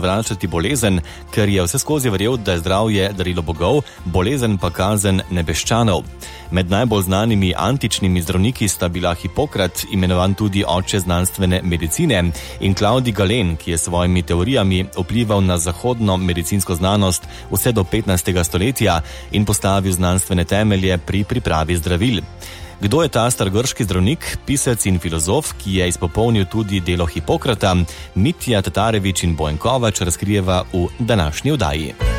odvračati bolezen, ker je vse skozi verjel, da je zdravje darilo bogov, bolezen pa kazen nebeščanov. Med najbolj znanimi antičnimi zdravniki sta bila Hipokrat, imenovan tudi oče znanstvene medicine, in Klaudij Galen, ki je s svojimi teorijami vplival na zahodno medicinsko znanost vse do 15. stoletja in postavil znanstvene temelje pri pripravi zdravil. Kdo je ta starogrški zdravnik, pisec in filozof, ki je izpopolnil tudi delo Hipokrata, Mitja Tatarević in Bojan Kovač razkrijeva v današnji oddaji.